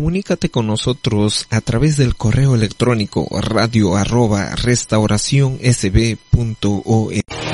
comunícate con nosotros a través del correo electrónico radio@restauracionsb.org.